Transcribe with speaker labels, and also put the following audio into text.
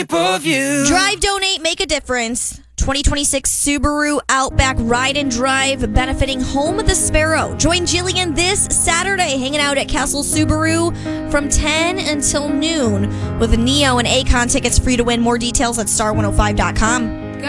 Speaker 1: Drive, donate, make a difference. 2026 Subaru Outback Ride and Drive benefiting Home of the Sparrow. Join Jillian this Saturday hanging out at Castle Subaru from 10 until noon with Neo and Akon tickets free to win. More details at star105.com.